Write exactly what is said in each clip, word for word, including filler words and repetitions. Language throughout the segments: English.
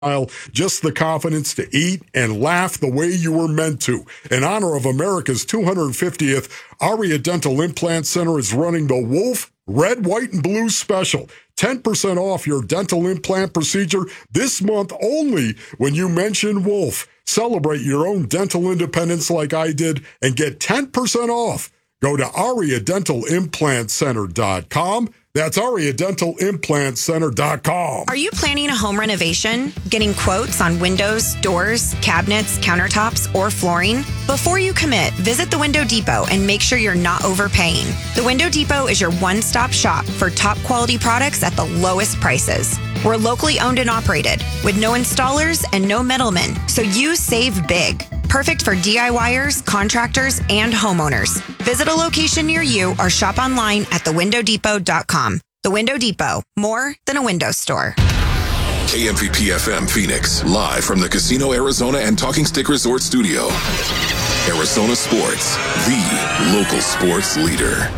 just the confidence to eat and laugh the way you were meant to. In honor of America's two hundred fiftieth, Aria Dental Implant Center is running the Wolf Red, White, and Blue special. ten percent off your dental implant procedure this month only when you mention Wolf. Celebrate your own dental independence like I did and get ten percent off. Go to aria dental implant center dot com. That's aria dental implant center dot com. Are you planning a home renovation? Getting quotes on windows, doors, cabinets, countertops, or flooring? Before you commit, visit the Window Depot and make sure you're not overpaying. The Window Depot is your one-stop shop for top quality products at the lowest prices. We're locally owned and operated with no installers and no middlemen, so you save big. Perfect for DIYers, contractors, and homeowners. Visit a location near you or shop online at the window depot dot com. The Window Depot, more than a window store. K M V P F M Phoenix, live from the Casino Arizona and Talking Stick Resort Studio. Arizona Sports, the local sports leader.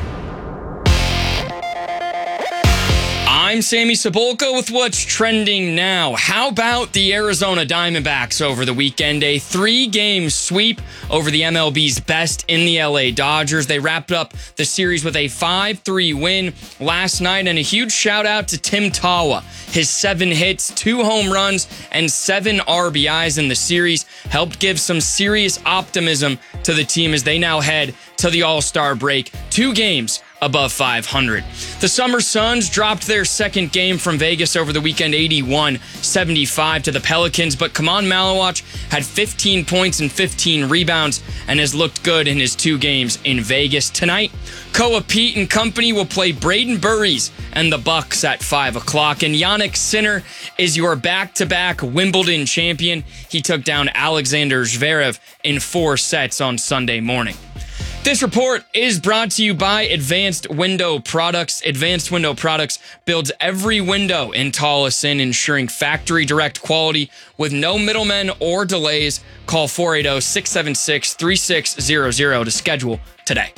I'm Sammy Cebulka with what's trending now. How about the Arizona Diamondbacks over the weekend? A three-game sweep over the M L B's best in the L A Dodgers. They wrapped up the series with a five three win last night, and a huge shout-out to Tim Tawa. His seven hits, two home runs, and seven R B Is in the series helped give some serious optimism to the team as they now head to the All-Star break. Two games above five hundred. The Summer Suns dropped their second game from Vegas over the weekend, eighty-one seventy-five to the Pelicans, but Kaman Malawach had fifteen points and fifteen rebounds and has looked good in his two games in Vegas. Tonight, Koa Pete and company will play Braden Burries and the Bucks at five o'clock, and Jannik Sinner is your back-to-back Wimbledon champion. He took down Alexander Zverev in four sets on Sunday morning. This report is brought to you by Advanced Window Products. Advanced Window Products builds every window in Tolleson, ensuring factory direct quality with no middlemen or delays. Call four eight zero, six seven six, three six zero zero to schedule today.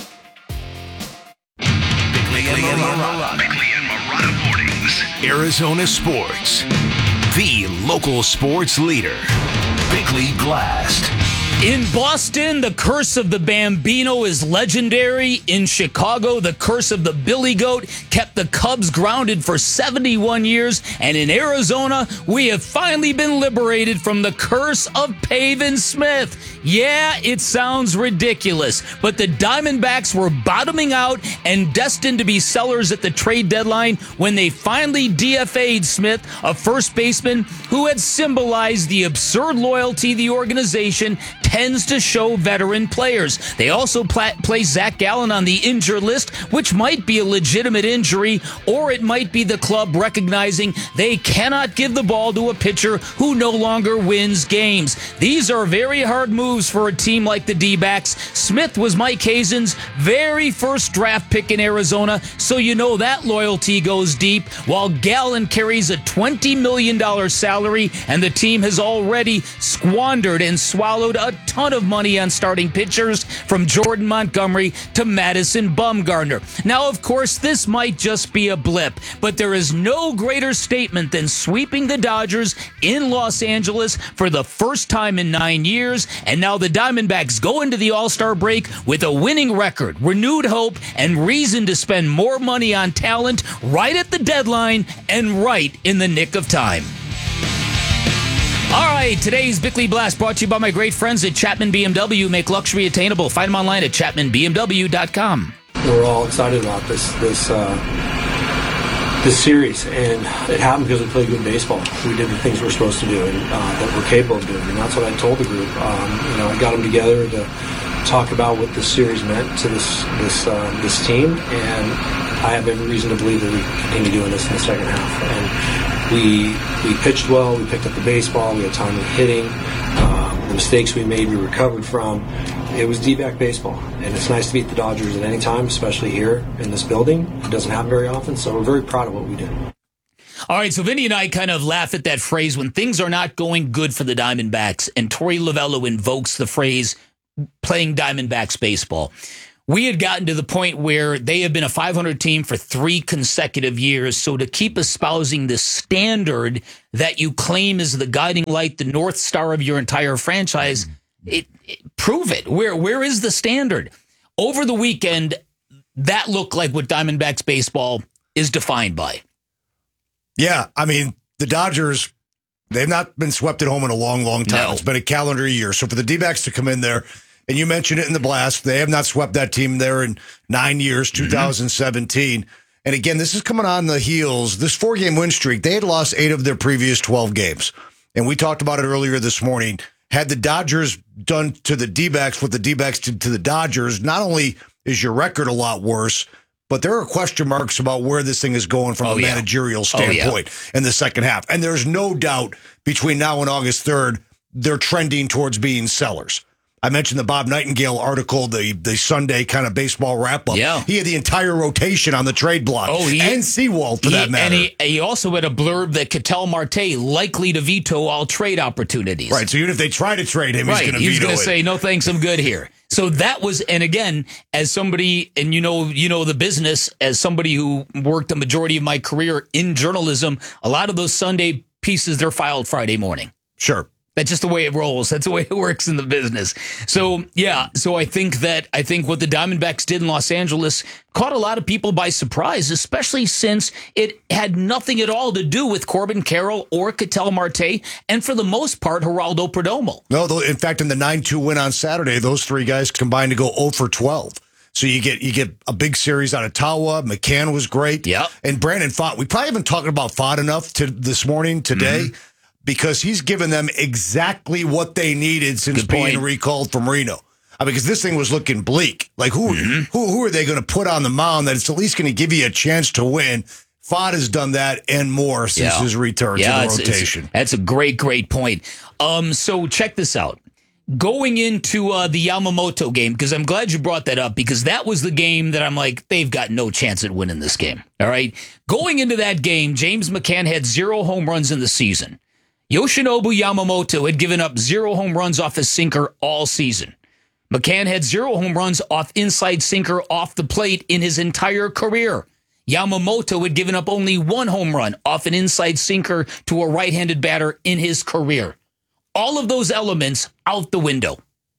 Bickley and Marotta. Bickley and Marotta Mornings. Arizona Sports, the local sports leader. Bickley Blast. In Boston, the curse of the Bambino is legendary. In Chicago, the curse of the Billy Goat kept the Cubs grounded for seventy-one years. And in Arizona, we have finally been liberated from the curse of Pavin Smith. Yeah, it sounds ridiculous, but the Diamondbacks were bottoming out and destined to be sellers at the trade deadline when they finally D F A'd Smith, a first baseman who had symbolized the absurd loyalty the organization tends to show veteran players. They also pla- placed Zach Gallen on the injured list, which might be a legitimate injury, or it might be the club recognizing they cannot give the ball to a pitcher who no longer wins games. These are very hard moves for a team like the D-backs. Smith was Mike Hazen's very first draft pick in Arizona, so you know that loyalty goes deep, while Gallen carries a twenty million dollars salary, and the team has already squandered and swallowed a ton of money on starting pitchers, from Jordan Montgomery to Madison Bumgarner. Now, of course, this might just be a blip, but there is no greater statement than sweeping the Dodgers in Los Angeles for the first time in nine years, and now the Diamondbacks go into the All-Star break with a winning record, renewed hope, and reason to spend more money on talent right at the deadline and right in the nick of time. All right, today's Bickley Blast brought to you by my great friends at Chapman B M W. Make luxury attainable. Find them online at chapman b m w dot com. We're all excited about this this uh, this series, and it happened because we played good baseball. We did the things we're supposed to do and uh, that we're capable of doing, and that's what I told the group. Um, you know, I got them together to talk about what this series meant to this this uh, this team, and I have every reason to believe that we can continue doing this in the second half. And We we pitched well, we picked up the baseball, we had timely hitting, uh, the mistakes we made we recovered from. It was D-back baseball, and it's nice to beat the Dodgers at any time, especially here in this building. It doesn't happen very often, so we're very proud of what we did. All right, so Vinny and I kind of laugh at that phrase when things are not going good for the Diamondbacks, and Torey Lovello invokes the phrase playing Diamondbacks baseball. we had gotten to the point where they have been a five hundred team for three consecutive years. So to keep espousing the standard that you claim is the guiding light, the North Star of your entire franchise, it, it prove it. Where where is the standard? Over the weekend, that looked like what Diamondbacks baseball is defined by. Yeah, I mean, the Dodgers, they've not been swept at home in a long, long time. No. It's been a calendar year. So for the D-backs to come in there, and you mentioned it in the blast, they have not swept that team there in nine years, two thousand seventeen. Mm-hmm. And again, this is coming on the heels. This four-game win streak, they had lost eight of their previous twelve games. And we talked about it earlier this morning. Had the Dodgers done to the D-backs what the D-backs did to the Dodgers, not only is your record a lot worse, but there are question marks about where this thing is going from oh, a yeah. managerial standpoint oh, yeah. in the second half. And there's no doubt between now and August third, they're trending towards being sellers. I mentioned the Bob Nightingale article, the the Sunday kind of baseball wrap-up. Yeah. He had the entire rotation on the trade block. Oh, he, and Seawald, for he, that matter. And he, he also had a blurb that Ketel Marte likely to veto all trade opportunities. Right, so even if they try to trade him, right. he's going to veto it. He's going to say, no thanks, I'm good here. So that was, and again, as somebody, and you know, you know the business, as somebody who worked a majority of my career in journalism, a lot of those Sunday pieces, they're filed Friday morning. Sure. That's just the way it rolls. That's the way it works in the business. So, yeah. So I think that, I think what the Diamondbacks did in Los Angeles caught a lot of people by surprise, especially since it had nothing at all to do with Corbin Carroll or Ketel Marte, and for the most part, Geraldo Perdomo. No, in fact, in the nine two win on Saturday, those three guys combined to go zero for twelve. So you get you get a big series out of Tawa. McCann was great. Yeah. And Brandon Pfaadt, we probably haven't talked about Pfaadt enough to this morning, today. Mm-hmm. Because he's given them exactly what they needed since being recalled from Reno. I mean, because this thing was looking bleak. Like, who mm-hmm. who, who are they going to put on the mound that it's at least going to give you a chance to win? Pfaadt has done that and more since yeah. his return yeah, to the it's, rotation. It's, that's a great, great point. Um, so check this out. Going into uh, the Yamamoto game, because I'm glad you brought that up, because that was the game that I'm like, they've got no chance at winning this game. All right? Going into that game, James McCann had zero home runs in the season. Yoshinobu Yamamoto had given up zero home runs off his sinker all season. McCann had zero home runs off inside sinker off the plate in his entire career. Yamamoto had given up only one home run off an inside sinker to a right-handed batter in his career. All of those elements out the window.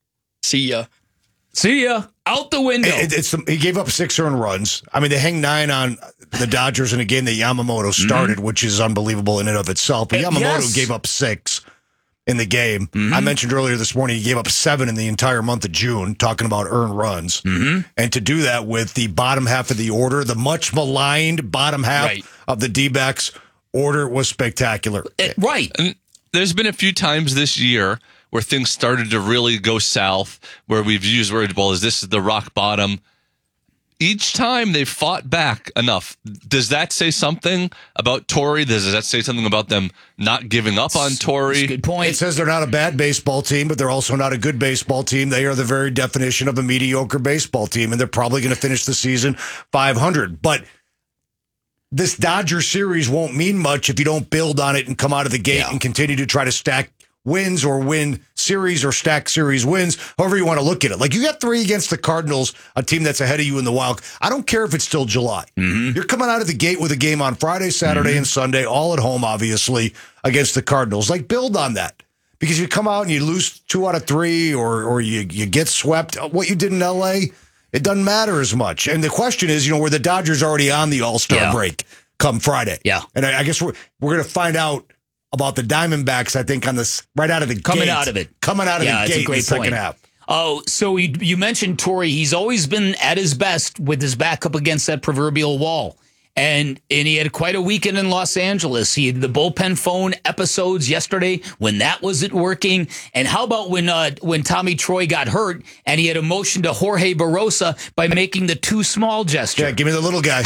See ya. See ya. Out the window. It, it's, he gave up six earned runs. I mean, they hang nine on the Dodgers in a game that Yamamoto started, mm-hmm. which is unbelievable in and of itself. But Yamamoto yes. gave up six in the game. Mm-hmm. I mentioned earlier this morning he gave up seven in the entire month of June, talking about earned runs. Mm-hmm. And to do that with the bottom half of the order, the much maligned bottom half right. of the D-backs order was spectacular. Uh, right. And there's been a few times this year where things started to really go south, where we've used word, well, is this the rock bottom? Each time they fought back enough. Does that say something about Torrey? Does that say something about them not giving up on Torrey? That's a good point. It says they're not a bad baseball team, but they're also not a good baseball team. They are the very definition of a mediocre baseball team, and they're probably going to finish the season five hundred. But this Dodger series won't mean much if you don't build on it and come out of the gate yeah. and continue to try to stack wins or win series or stack series wins, however you want to look at it. Like, you got three against the Cardinals, a team that's ahead of you in the wild. I don't care if it's still July. Mm-hmm. You're coming out of the gate with a game on Friday, Saturday, mm-hmm. and Sunday, all at home, obviously, against the Cardinals. Like, build on that. Because you come out and you lose two out of three or or you, you get swept. What you did in L A, it doesn't matter as much. And the question is, you know, were the Dodgers already on the All-Star yeah. break come Friday? Yeah. And I, I guess we're, we're going to find out about the Diamondbacks, I think, on this right out of the coming gate. out of it, coming out of yeah, the gate a great in the second point. half. Oh, so you, you mentioned Torrey. He's always been at his best with his back up against that proverbial wall. And and he had quite a weekend in Los Angeles. He had the bullpen phone episodes yesterday when that wasn't working. And how about when uh, when Tommy Troy got hurt and he had a motion to Jorge Barossa by making the too small gesture? Yeah, give me the little guy.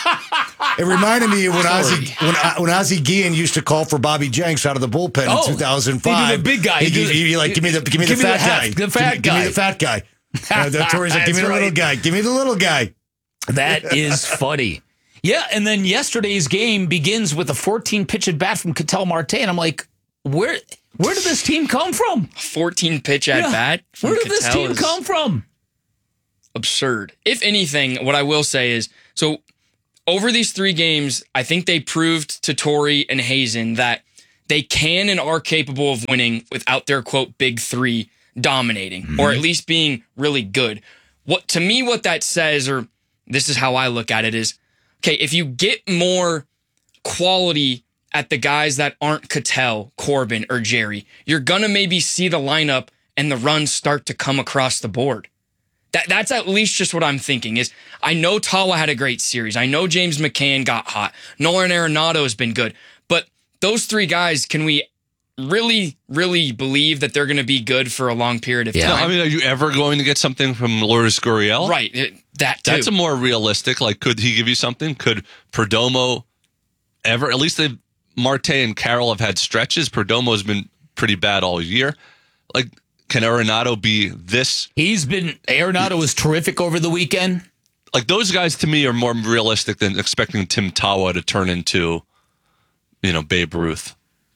It reminded me of when Ozzie when, when Ozzie Guillen used to call for Bobby Jenks out of the bullpen oh, in two thousand five. He do the big guy. He, he, he, he like give me the give me give the me fat the guy. Hef, the fat give, guy. Give me the fat guy. Uh, the Torrey's like, give me the right. little guy. Give me the little guy. That is funny. Yeah, and then yesterday's game begins with a fourteen pitch at bat from Ketel Marte, and I'm like, where where did this team come from? fourteen pitch at yeah. bat. Where did Ketel this team is, come from? absurd. If anything, what I will say is, so over these three games, I think they proved to Torrey and Hazen that they can and are capable of winning without their, quote, big three dominating, mm-hmm. or at least being really good. What to me, what that says, or this is how I look at it, is, okay, if you get more quality at the guys that aren't Cattell, Corbin, or Jerry, you're going to maybe see the lineup and the runs start to come across the board. That That's at least just what I'm thinking is, I know Tawa had a great series. I know James McCann got hot. Nolan Arenado has been good. But those three guys, can we really, really believe that they're going to be good for a long period of yeah. time? No, I mean, are you ever going to get something from Lourdes Gurriel? Right. It, that too. That's a more realistic, like, could he give you something? Could Perdomo ever, at least they've, Marte and Carroll have had stretches. Perdomo's been pretty bad all year. Like, can Arenado be this? He's been, Arenado was terrific over the weekend. Like, those guys to me are more realistic than expecting Tim Tawa to turn into, you know, Babe Ruth.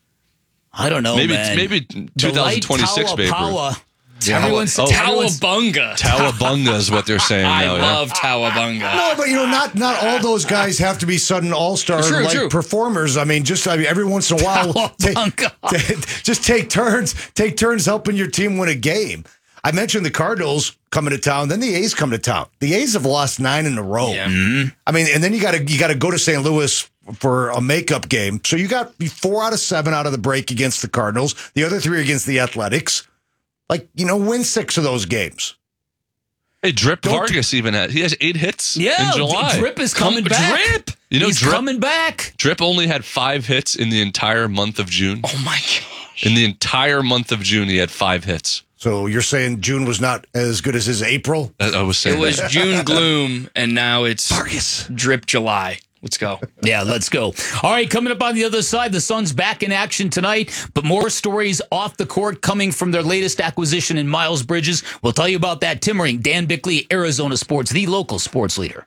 I don't know, maybe, man. Maybe twenty twenty-six Babe Ruth. Yeah. Everyone's oh, Tawabunga. Tawabunga is what they're saying I now. love yeah. Tawabunga. No, but you know, not not all those guys have to be sudden all-star True, like true. performers. I mean, just I mean, every once in a while, take, take, just take turns, take turns helping your team win a game. I mentioned the Cardinals coming to town, then the A's come to town. The A's have lost nine in a row. Yeah. Mm-hmm. I mean, and then you got to you got to go to Saint Louis for a makeup game. So you got four out of seven out of the break against the Cardinals. The other three against the Athletics. Like, you know, win six of those games. Hey, Drip Don't Vargas even had, he has eight hits yeah, in July. Drip is coming Come, back. Drip! You know, He's Drip, coming back. Drip only had five hits in the entire month of June. Oh, my gosh. In the entire month of June, he had five hits. So you're saying June was not as good as his April? I, I was saying It was that. June gloom, and now it's Vargas. Drip July. Let's go. Yeah, let's go. All right, coming up on the other side, the Suns back in action tonight, but more stories off the court coming from their latest acquisition in Miles Bridges. We'll tell you about that. Tim Ring, Dan Bickley, Arizona Sports, the local sports leader.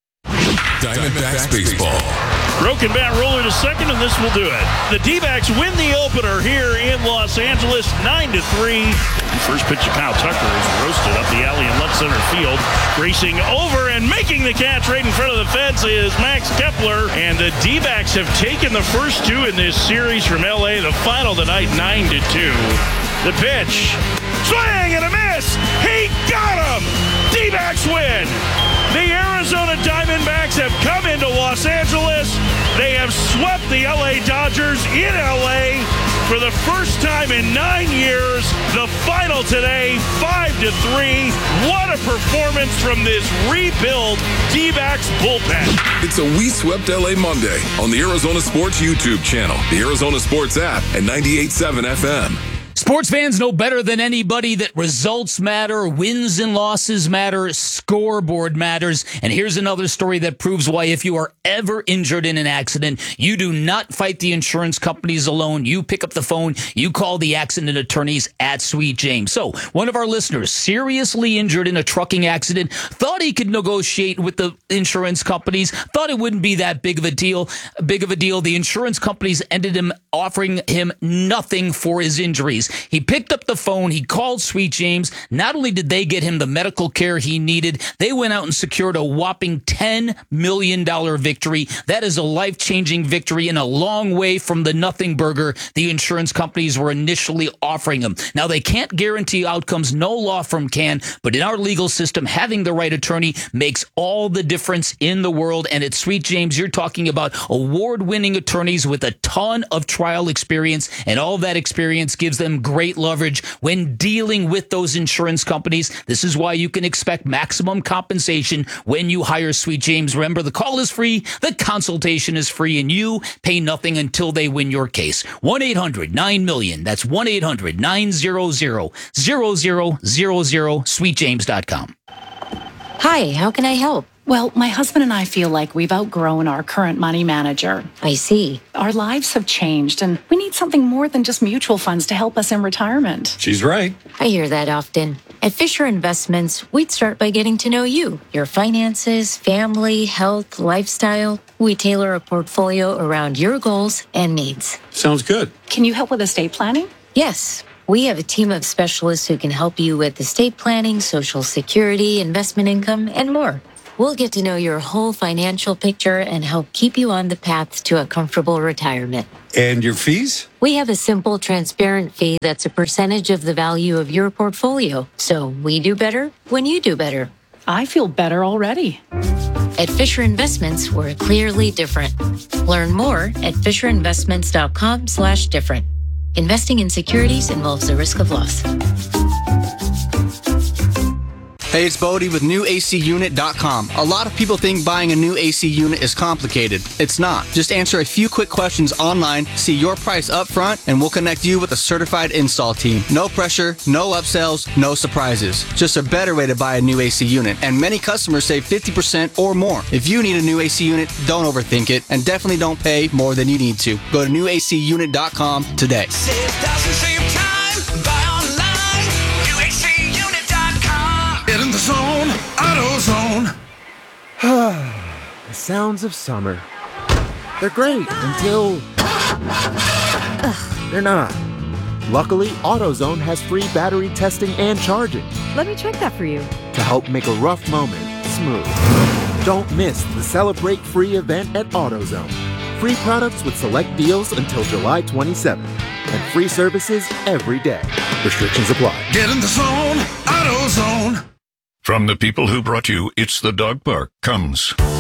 Diamondbacks baseball. Broken bat roller to second, and this will do it. The D-backs win the opener here in Los Angeles, nine to three. The first pitch of Kyle Tucker is roasted up the alley in left center field. Racing over and making the catch right in front of the fence is Max Kepler. And the D-backs have taken the first two in this series from L A. The final tonight, nine to two. The pitch. Swing and a miss. He got him. D-backs win. The Arizona Diamondbacks have come into Los Angeles. They have swept the L A Dodgers in L A for the first time in nine years. The final today, five to three. What a performance from this rebuilt D-backs bullpen. It's a We Swept L A Monday on the Arizona Sports YouTube channel, the Arizona Sports app, and ninety-eight point seven F M. Sports fans know better than anybody that results matter, wins and losses matter, scoreboard matters. And here's another story that proves why if you are ever injured in an accident, you do not fight the insurance companies alone. You pick up the phone, you call the accident attorneys at Sweet James. So one of our listeners, seriously injured in a trucking accident, thought he could negotiate with the insurance companies, thought it wouldn't be that big of a deal, big of a deal. The insurance companies ended him offering him nothing for his injuries. He picked up the phone. He called Sweet James. Not only did they get him the medical care he needed, they went out and secured a whopping ten million dollars victory. That is a life-changing victory and a long way from the nothing burger the insurance companies were initially offering him. Now, they can't guarantee outcomes. No law firm can. But in our legal system, having the right attorney makes all the difference in the world. And at Sweet James, you're talking about award-winning attorneys with a ton of trial experience. And all that experience gives them great leverage when dealing with those insurance companies. This is why you can expect maximum compensation when you hire Sweet James. Remember, the call is free, the consultation is free, and you pay nothing until they win your case. one eight hundred nine million. That's one eight hundred nine hundred zero zero zero, sweet james dot com. Hi, how can I help? Well, my husband and I feel like we've outgrown our current money manager. I see. Our lives have changed, and we need something more than just mutual funds to help us in retirement. She's right. I hear that often. At Fisher Investments, we'd start by getting to know you, your finances, family, health, lifestyle. We tailor a portfolio around your goals and needs. Sounds good. Can you help with estate planning? Yes. We have a team of specialists who can help you with estate planning, Social Security, investment income, and more. We'll get to know your whole financial picture and help keep you on the path to a comfortable retirement. And your fees? We have a simple, transparent fee that's a percentage of the value of your portfolio. So we do better when you do better. I feel better already. At Fisher Investments, we're clearly different. Learn more at FisherInvestments.com slash different. Investing in securities involves the risk of loss. Hey, it's Bodie with new A C unit dot com. A lot of people think buying a new A C unit is complicated. It's not. Just answer a few quick questions online, see your price up front, and we'll connect you with a certified install team. No pressure, no upsells, no surprises. Just a better way to buy a new A C unit. And many customers save fifty percent or more. If you need a new A C unit, don't overthink it, and definitely don't pay more than you need to. Go to new A C unit dot com today. Save thousands, save time, buy online, new A C unit dot com. Get in the zone, AutoZone. The sounds of summer. They're great until they're not. Luckily, AutoZone has free battery testing and charging Let me check that for you. to help make a rough moment smooth. Don't miss the Celebrate Free event at AutoZone. Free products with select deals until July twenty-seventh. And free services every day. Restrictions apply. Get in the zone, AutoZone. From the people who brought you It's the Dog Park comes